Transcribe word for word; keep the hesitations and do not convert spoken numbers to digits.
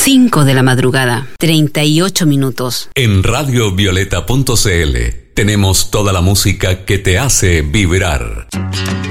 cinco de la madrugada, treinta y ocho minutos. En radio violeta punto c l tenemos toda la música que te hace vibrar.